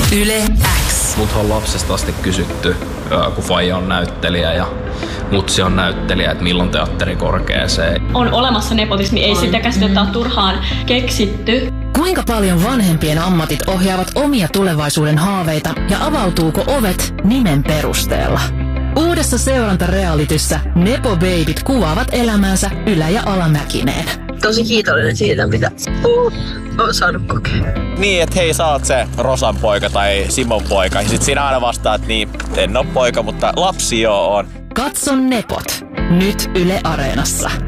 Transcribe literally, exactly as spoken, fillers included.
Yle X. Muthan on lapsesta asti kysytty, kun faija on näyttelijä ja mutsi on näyttelijä, että milloin teatteri korkeeseen. On olemassa nepotismi, ei sitä käsitettä ole turhaan keksitty. Kuinka paljon vanhempien ammatit ohjaavat omia tulevaisuuden haaveita ja avautuuko ovet nimen perusteella? Uudessa seurantarealityssä Nepo Babyt kuvaavat elämäänsä ylä- ja alamäkineen. Tosi kiitollinen siitä, mitä uh, on saanut kokea. Niin, että hei, sä oot se Rosan poika tai Simon poika. Ja sit siinä aina vastaa, että niin, en oo poika, mutta lapsi joo on. Katso Nepot. Nyt Yle Areenassa.